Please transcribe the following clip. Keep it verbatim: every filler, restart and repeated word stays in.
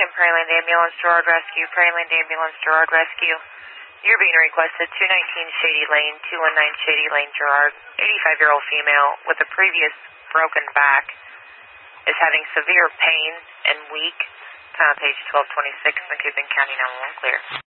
Attention, Prairieland Ambulance, Gerard Rescue. Prairieland Ambulance, Gerard Rescue. You're being requested two nineteen Shady Lane, two nineteen Shady Lane, Gerard. eighty-five-year-old female with a previous broken back is having severe pain and weak. Time page twelve twenty-six, Macoupin County nine one one clear.